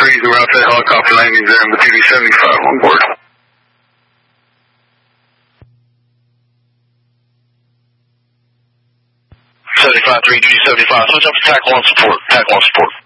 3, the route to helicopter landings there in the PD-75 on board. 75-3, duty 75, switch up to TAC 1 support, TAC 1 support.